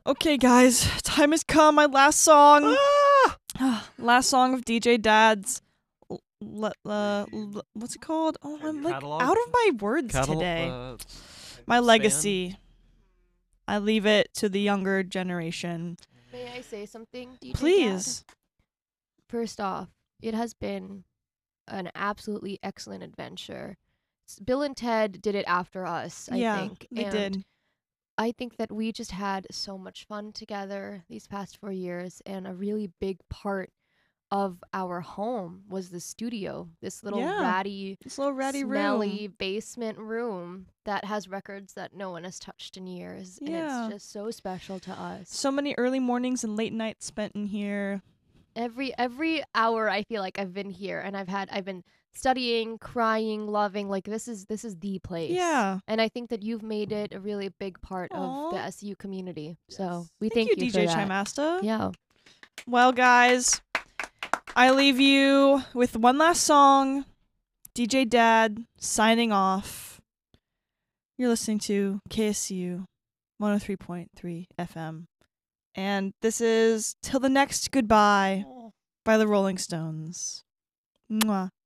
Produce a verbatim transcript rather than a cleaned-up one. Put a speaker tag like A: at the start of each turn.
A: Okay, guys, time has come. My last song.
B: Ah!
A: Last song of D J Dad's. L- le- uh, l- what's it called? Oh, I'm like
B: Catalog?
A: out of my words
B: Catalog-
A: today.
B: uh,
A: My
B: span?
A: legacy. I leave it to the younger generation.
C: May I say something, D J Dad?
A: Please.
C: First off, it has been an absolutely excellent adventure. S- Bill and Ted did it after us, I
A: yeah,
C: think.
A: they
C: and
A: did.
C: I think that we just had so much fun together these past four years, and a really big part of our home was the studio, this little
A: Yeah,
C: ratty,
A: This little ratty
C: smelly
A: room.
C: basement room that has records that no one has touched in years,
A: Yeah.
C: and it's just so special to us.
A: So many early mornings and late nights spent in here.
C: Every every hour I feel like I've been here, and I've had I've been studying, crying, loving. Like this is this is the place.
A: Yeah.
C: And I think that you've made it a really big part of the
A: Aw.
C: S U community. So we
A: Thank,
C: thank,
A: you,
C: you,
A: D J
C: for that.
A: Chimasta.
C: Yeah.
A: Well, guys, I leave you with one last song. D J Dad signing off. You're listening to K S U one oh three point three F M. And this is Till the Next Goodbye by the Rolling Stones. Mwah.